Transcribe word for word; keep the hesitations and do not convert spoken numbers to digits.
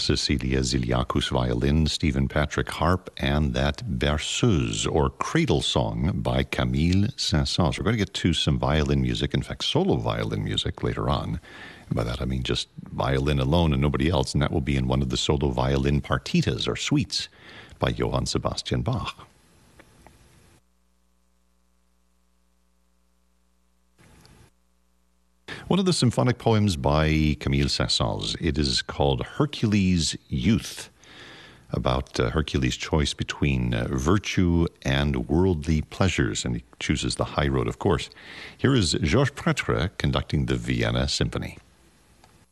Cecilia Ziliakus violin, Stephen Patrick harp, and that Berceuse, or Cradle Song, by Camille Saint-Saëns. We're going to get to some violin music, in fact, solo violin music later on. And by that I mean just violin alone and nobody else, and that will be in one of the solo violin partitas, or suites, by Johann Sebastian Bach. One of the symphonic poems by Camille Saint-Saëns. It is called Hercules' Youth, about uh, Hercules' choice between uh, virtue and worldly pleasures, and he chooses the high road, of course. Here is Georges Prêtre conducting the Vienna Symphony.